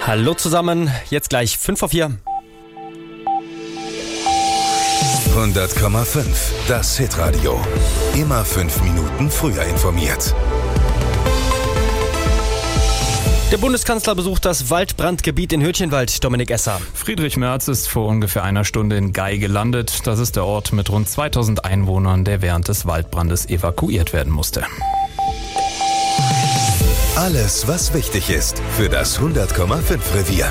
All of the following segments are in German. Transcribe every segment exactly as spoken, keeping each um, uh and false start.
Hallo zusammen, jetzt gleich fünf vor vier. hundert Komma fünf, das Hitradio. Immer fünf Minuten früher informiert. Der Bundeskanzler besucht das Waldbrandgebiet in Hürtchenwald. Dominik Esser. Friedrich Merz ist vor ungefähr einer Stunde in Gei gelandet. Das ist der Ort mit rund zweitausend Einwohnern, der während des Waldbrandes evakuiert werden musste. Alles, was wichtig ist für das hundert Komma fünf Revier.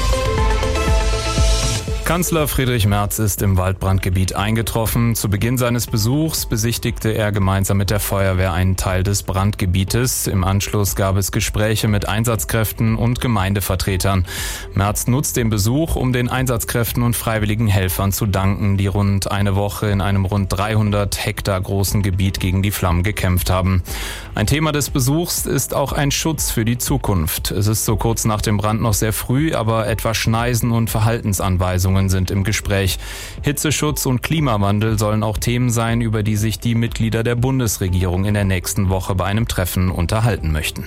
Kanzler Friedrich Merz ist im Waldbrandgebiet eingetroffen. Zu Beginn seines Besuchs besichtigte er gemeinsam mit der Feuerwehr einen Teil des Brandgebietes. Im Anschluss gab es Gespräche mit Einsatzkräften und Gemeindevertretern. Merz nutzt den Besuch, um den Einsatzkräften und freiwilligen Helfern zu danken, die rund eine Woche in einem rund dreihundert Hektar großen Gebiet gegen die Flammen gekämpft haben. Ein Thema des Besuchs ist auch ein Schutz für die Zukunft. Es ist so kurz nach dem Brand noch sehr früh, aber etwa Schneisen und Verhaltensanweisungen sind im Gespräch. Hitzeschutz und Klimawandel sollen auch Themen sein, über die sich die Mitglieder der Bundesregierung in der nächsten Woche bei einem Treffen unterhalten möchten.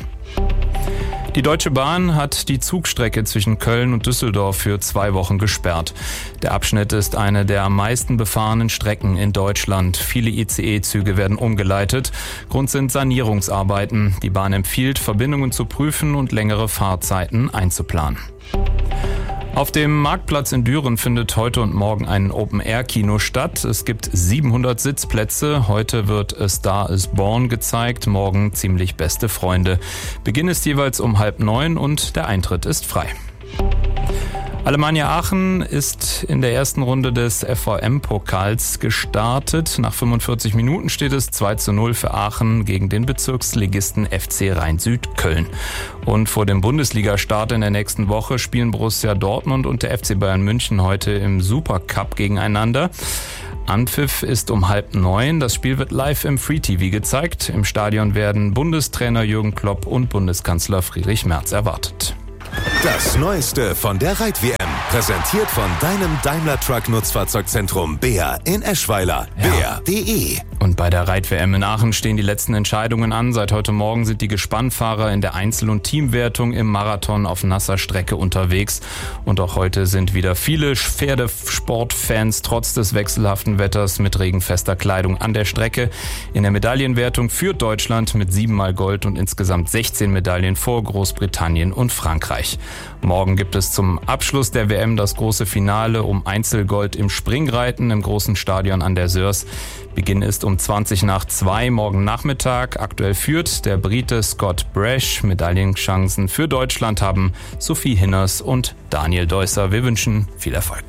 Die Deutsche Bahn hat die Zugstrecke zwischen Köln und Düsseldorf für zwei Wochen gesperrt. Der Abschnitt ist eine der am meisten befahrenen Strecken in Deutschland. Viele I C E-Züge werden umgeleitet. Grund sind Sanierungsarbeiten. Die Bahn empfiehlt, Verbindungen zu prüfen und längere Fahrzeiten einzuplanen. Auf dem Marktplatz in Düren findet heute und morgen ein Open-Air-Kino statt. Es gibt siebenhundert Sitzplätze. Heute wird A Star is Born gezeigt, morgen Ziemlich beste Freunde. Beginn ist jeweils um halb neun und der Eintritt ist frei. Alemannia Aachen ist in der ersten Runde des F V M-Pokals gestartet. Nach fünfundvierzig Minuten steht es zwei zu null für Aachen gegen den Bezirksligisten F C Rhein-Süd Köln. Und vor dem Bundesliga-Start in der nächsten Woche spielen Borussia Dortmund und der F C Bayern München heute im Supercup gegeneinander. Anpfiff ist um halb neun. Das Spiel wird live im Free T V gezeigt. Im Stadion werden Bundestrainer Jürgen Klopp und Bundeskanzler Friedrich Merz erwartet. Das Neueste von der Reit-W M, präsentiert von deinem Daimler Truck Nutzfahrzeugzentrum Beer in Eschweiler. Ja. Beer punkt de. Und bei der Reit-W M in Aachen stehen die letzten Entscheidungen an. Seit heute Morgen sind die Gespannfahrer in der Einzel- und Teamwertung im Marathon auf nasser Strecke unterwegs. Und auch heute sind wieder viele Pferdesportfans trotz des wechselhaften Wetters mit regenfester Kleidung an der Strecke. In der Medaillenwertung führt Deutschland mit siebenmal Gold und insgesamt sechzehn Medaillen vor Großbritannien und Frankreich. Morgen gibt es zum Abschluss der W M das große Finale um Einzelgold im Springreiten im großen Stadion an der Sörs. Beginn ist um zwanzig nach zwei morgen Nachmittag. Aktuell führt der Brite Scott Brash. Medaillenchancen für Deutschland haben Sophie Hinners und Daniel Deusser. Wir wünschen viel Erfolg.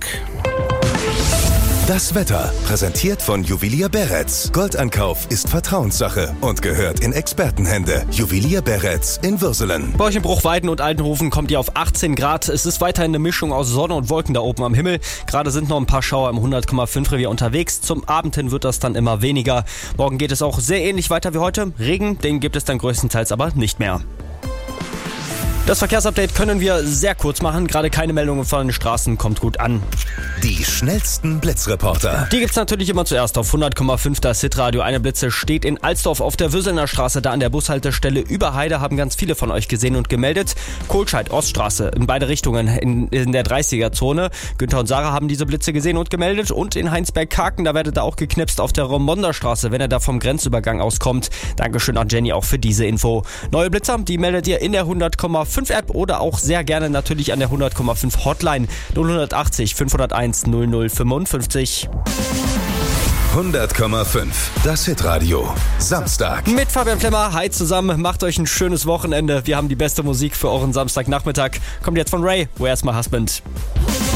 Das Wetter, präsentiert von Juwelier Beretz. Goldankauf ist Vertrauenssache und gehört in Expertenhände. Juwelier Beretz in Würselen. Bei euch in Bruchweiden und Altenhofen kommt ihr auf achtzehn Grad. Es ist weiterhin eine Mischung aus Sonne und Wolken da oben am Himmel. Gerade sind noch ein paar Schauer im hundert Komma fünf Revier unterwegs. Zum Abend hin wird das dann immer weniger. Morgen geht es auch sehr ähnlich weiter wie heute. Regen, den gibt es dann größtenteils aber nicht mehr. Das Verkehrsupdate können wir sehr kurz machen. Gerade keine Meldungen von den Straßen, kommt gut an. Die schnellsten Blitzreporter. Die gibt's natürlich immer zuerst auf hundert Komma fünf, das Hitradio. Eine Blitze steht in Alsdorf auf der Würselener Straße, da an der Bushaltestelle Überheide, haben ganz viele von euch gesehen und gemeldet. Kohlscheid, Oststraße, in beide Richtungen in, in der dreißiger-Zone. Günther und Sarah haben diese Blitze gesehen und gemeldet. Und in Heinsberg-Karken, da werdet ihr auch geknipst auf der Romonda Straße, wenn ihr da vom Grenzübergang auskommt. Dankeschön an Jenny auch für diese Info. Neue Blitzer, die meldet ihr in der hundert Komma fünf App oder auch sehr gerne natürlich an der hundert Komma fünf Hotline null acht null fünf null eins null null fünf fünf. hundert Komma fünf, das Hitradio. Samstag. Mit Fabian Flemmer, hi zusammen, macht euch ein schönes Wochenende. Wir haben die beste Musik für euren Samstagnachmittag. Kommt jetzt von Ray, Where's My Husband?